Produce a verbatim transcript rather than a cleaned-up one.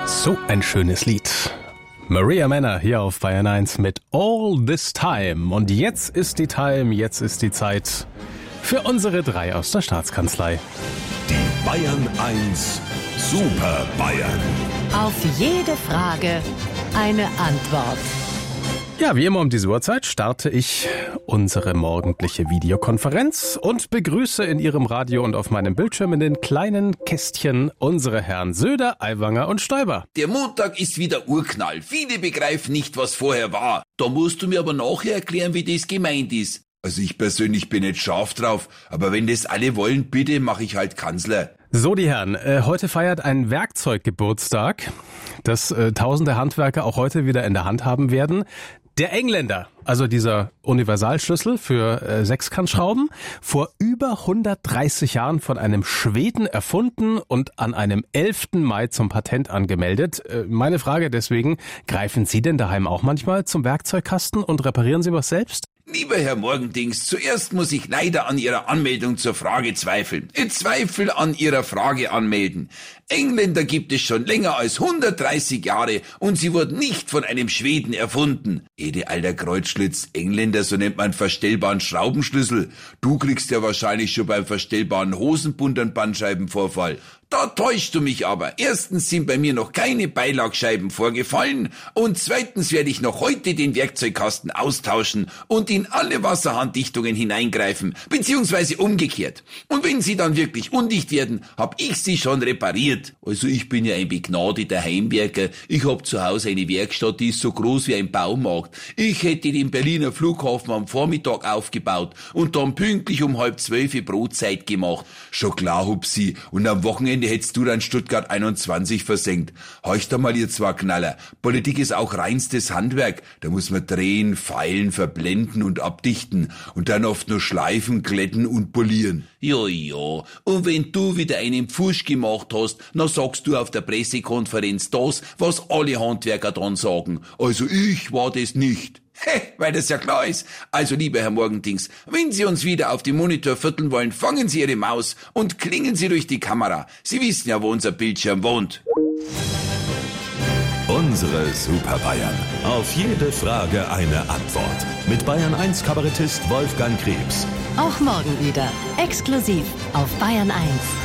So ein schönes Lied. Maria Manor hier auf Bayern eins mit All This Time. Und jetzt ist die Time, jetzt ist die Zeit für unsere drei aus der Staatskanzlei. Die Bayern eins Super Bayern. Auf jede Frage eine Antwort. Ja, wie immer um diese Uhrzeit starte ich unsere morgendliche Videokonferenz und begrüße in Ihrem Radio und auf meinem Bildschirm in den kleinen Kästchen unsere Herren Söder, Aiwanger und Stoiber. Der Montag ist wieder Urknall. Viele begreifen nicht, was vorher war. Da musst du mir aber nachher erklären, wie das gemeint ist. Also ich persönlich bin nicht scharf drauf, aber wenn das alle wollen, bitte mache ich halt Kanzler. So, die Herren, äh, heute feiert ein Werkzeuggeburtstag, das äh, tausende Handwerker auch heute wieder in der Hand haben werden. Der Engländer, also dieser Universalschlüssel für äh, Sechskantschrauben, vor über hundertdreißig Jahren von einem Schweden erfunden und an einem elften Mai zum Patent angemeldet. Äh, meine Frage deswegen, greifen Sie denn daheim auch manchmal zum Werkzeugkasten und reparieren Sie was selbst? Lieber Herr Morgendings, zuerst muss ich leider an Ihrer Anmeldung zur Frage zweifeln. Ich zweifle an Ihrer Frage anmelden. Engländer gibt es schon länger als hundertdreißig Jahre und sie wurden nicht von einem Schweden erfunden. Ede alter Kreuzschlitz, Engländer, so nennt man verstellbaren Schraubenschlüssel. Du kriegst ja wahrscheinlich schon beim verstellbaren Hosenbund einen Bandscheibenvorfall. Da täuschst du mich aber. Erstens sind bei mir noch keine Beilagscheiben vorgefallen und zweitens werde ich noch heute den Werkzeugkasten austauschen und in alle Wasserhanddichtungen hineingreifen, beziehungsweise umgekehrt. Und wenn sie dann wirklich undicht werden, hab ich sie schon repariert. Also ich bin ja ein begnadeter Heimwerker. Ich hab zu Hause eine Werkstatt, die ist so groß wie ein Baumarkt. Ich hätte den Berliner Flughafen am Vormittag aufgebaut und dann pünktlich um halb zwölf Brotzeit gemacht. Schon klar, Hupsi. Und am Wochenende hättest du dann Stuttgart einundzwanzig versenkt. Horch da mal, ihr zwei Knaller. Politik ist auch reinstes Handwerk. Da muss man drehen, feilen, verblenden und abdichten. Und dann oft nur schleifen, glätten und polieren. Ja, ja. Und wenn du wieder einen Pfusch gemacht hast, dann sagst du auf der Pressekonferenz das, was alle Handwerker dann sagen. Also ich war das nicht. Hä, weil das ja klar ist. Also, lieber Herr Morgendings, wenn Sie uns wieder auf dem Monitor vierteln wollen, fangen Sie Ihre Maus und klingen Sie durch die Kamera. Sie wissen ja, wo unser Bildschirm wohnt. Unsere Super Bayern. Auf jede Frage eine Antwort. Mit Bayern eins Kabarettist Wolfgang Krebs. Auch morgen wieder. Exklusiv auf Bayern eins.